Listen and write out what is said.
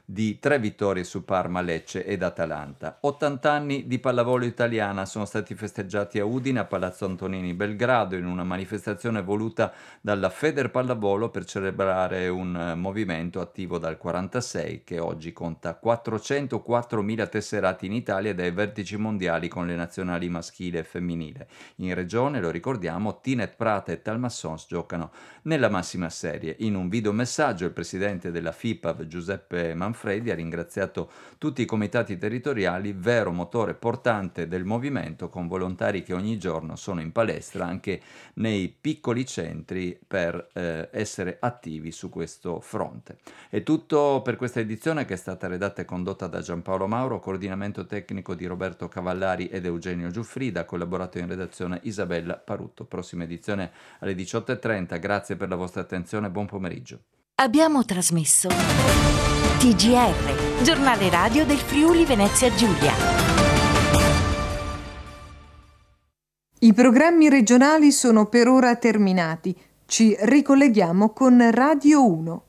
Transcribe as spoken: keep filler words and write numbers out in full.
di tre vittorie su Parma, Lecce ed Atalanta. ottanta anni di pallavolo italiana sono stati festeggiati a Udine, a Palazzo Antonini Belgrado, in una manifestazione voluta dalla Federpallavolo per celebrare un eh, movimento attivo dal quarantasei che oggi conta quattrocentoquattromila tesserati in Italia ed ai vertici mondiali con le nazionali maschile e femminile. In regione, lo ricordiamo, Tinet Prata e Talmassons giocano nella massima serie. In un videomessaggio il presidente della FIPAV Giuseppe Manfredi ha ringraziato tutti i comitati territoriali, vero motore portante del movimento, con volontari che ogni giorno sono in palestra anche nei piccoli centri per eh, essere attivi su questo fronte. È tutto per questa edizione, che è stata redatta e condotta da Giampaolo Mauro, coordinamento tecnico di Roberto Cavallari ed Eugenio Giuffrida, ha collaborato in redazione Isabella Parutto. Prossima edizione alle diciotto e trenta. Grazie per la vostra attenzione, buon pomeriggio. Abbiamo trasmesso T G R, giornale radio del Friuli Venezia Giulia. I programmi regionali sono per ora terminati. Ci ricolleghiamo con Radio uno.